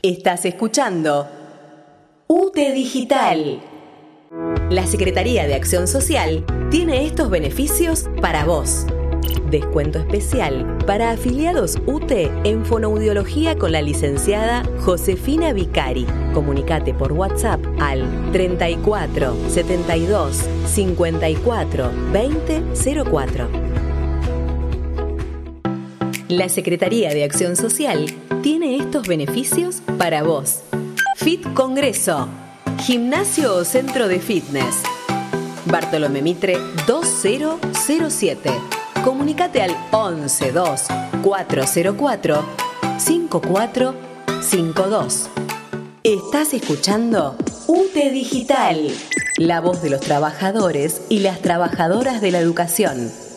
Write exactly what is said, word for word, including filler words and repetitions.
Estás escuchando U T E Digital. La Secretaría de Acción Social tiene estos beneficios para vos. Descuento especial para afiliados U T E en fonoaudiología con la licenciada Josefina Vicari. Comunicate por WhatsApp al treinta y cuatro, setenta y dos, cincuenta y cuatro, veinte cero cuatro. La Secretaría de Acción Social tiene estos beneficios para vos. Fit Congreso, gimnasio o centro de fitness. Bartolomé Mitre dos mil siete. Comunicate al once dos, cuatro cero cuatro, cinco cuatro cinco dos. Estás escuchando U T E Digital, la voz de los trabajadores y las trabajadoras de la educación.